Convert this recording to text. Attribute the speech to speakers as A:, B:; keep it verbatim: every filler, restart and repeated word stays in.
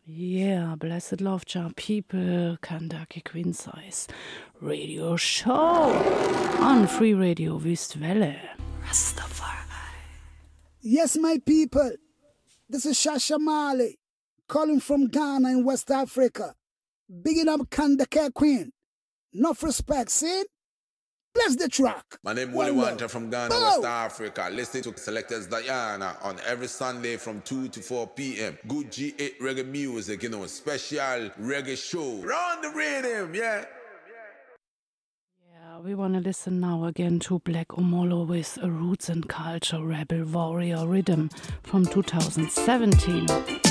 A: Yeah, blessed love charm people, Kandaki Queen Size Radio Show on Free Radio Wüstwelle. Rastafari.
B: Yes, my people, this is Shasha Mali, calling from Ghana in West Africa. Bigging up Kandake Queen. Enough respect, see? Bless the track.
C: My name is Willie Wanta from Ghana,
B: Boom.
C: West Africa. Listen to Selectors Diana on every Sunday from two to four p.m. Good G eight reggae music, you know, special reggae show. Run the rhythm, yeah.
A: Yeah, we want to listen now again to Black Omolo with a Roots and Culture Rebel Warrior Rhythm from two thousand seventeen.